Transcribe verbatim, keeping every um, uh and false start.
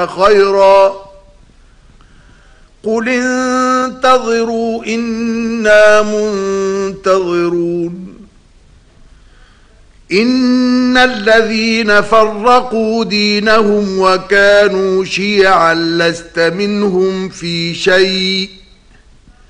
خيرا قل انتظروا إنا منتظرون إن الذين فرقوا دينهم وكانوا شيعا لست منهم في شيء